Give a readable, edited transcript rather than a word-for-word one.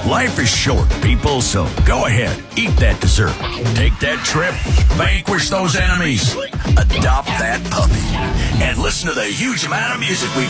Life is short, people, so go ahead, eat that dessert. Take that trip, vanquish those enemies, adopt that puppy, and listen to the huge amount of music we